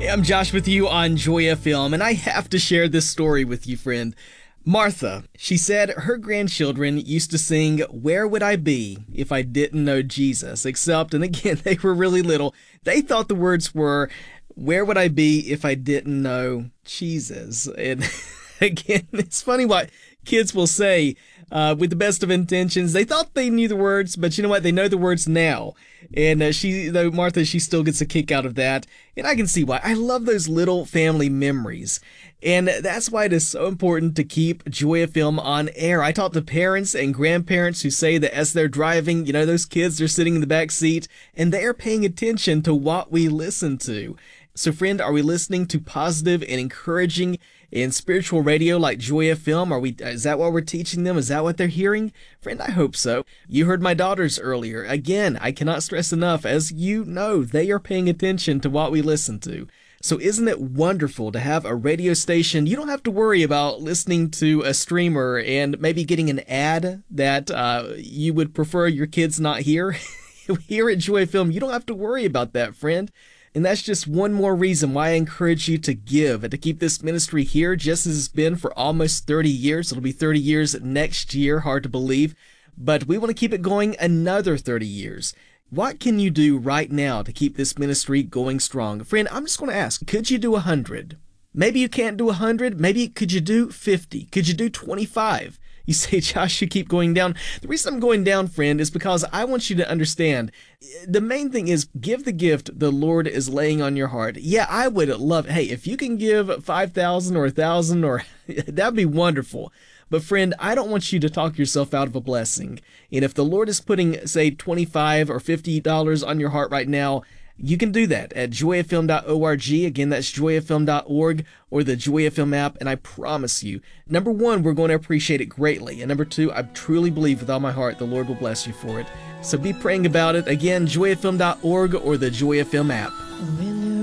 Hey, I'm Josh with you on Joy FM, and I have to share this story with you, friend. Martha, she said her grandchildren used to sing, "Where would I be if I didn't know Jesus?" Except, and again, they were really little. They thought the words were, "Where would I be if I didn't know Jesus?" And again, it's funny what kids will say with the best of intentions. They thought they knew the words, but you know what? They know the words now. And Martha, she still gets a kick out of that. And I can see why. I love those little family memories. And that's why it is so important to keep Joy FM on air. I talk to parents and grandparents who say that as they're driving, those kids are sitting in the back seat and they are paying attention to what we listen to. So friend, are we listening to positive and encouraging and spiritual radio like Joy FM? Is that what we're teaching them? Is that what they're hearing? Friend, I hope so. You heard my daughters earlier. Again, I cannot stress enough, as you know, they are paying attention to what we listen to. So isn't it wonderful to have a radio station? You don't have to worry about listening to a streamer and maybe getting an ad that you would prefer your kids not hear. Here at Joy FM, you don't have to worry about that, friend. And that's just one more reason why I encourage you to give and to keep this ministry here, just as it's been for almost 30 years. It'll be 30 years next year, hard to believe, but we want to keep it going another 30 years. What can you do right now to keep this ministry going strong? Friend, I'm just going to ask, could you do 100? Maybe you can't do 100. Maybe could you do 50? Could you do 25? You say, Josh, you keep going down. The reason I'm going down, friend, is because I want you to understand the main thing is give the gift the Lord is laying on your heart. Yeah, I would love, hey, if you can give 5,000 or 1,000 or that'd be wonderful. But friend, I don't want you to talk yourself out of a blessing. And if the Lord is putting, say, $25 or $50 on your heart right now, you can do that at joyfm.org. Again, that's joyfm.org or the Joy FM app. And I promise you, number one, we're going to appreciate it greatly. And number two, I truly believe with all my heart the Lord will bless you for it. So be praying about it. Again, joyfm.org or the Joy FM app.